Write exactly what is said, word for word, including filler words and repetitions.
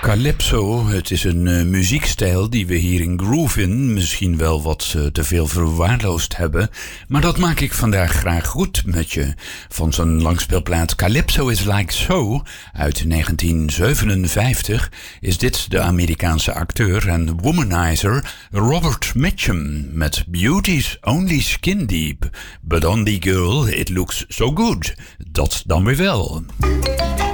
Calypso, het is een uh, muziekstijl die we hier in Groovin misschien wel wat uh, te veel verwaarloosd hebben. Maar dat maak ik vandaag graag goed met je. Van zo'n langspeelplaat Calypso is Like So uit negentien zevenenvijftig is dit de Amerikaanse acteur en womanizer Robert Mitchum met Beauty's Only Skin Deep. But on the girl it looks so good. Dat dan weer wel.